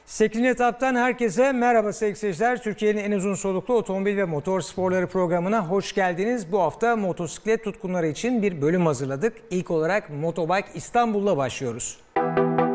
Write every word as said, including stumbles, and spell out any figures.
sekizinci etaptan herkese merhaba sevgili seyirciler. Türkiye'nin en uzun soluklu otomobil ve motor sporları programına hoş geldiniz. Bu hafta motosiklet tutkunları için bir bölüm hazırladık. İlk olarak Motobike İstanbul'la başlıyoruz.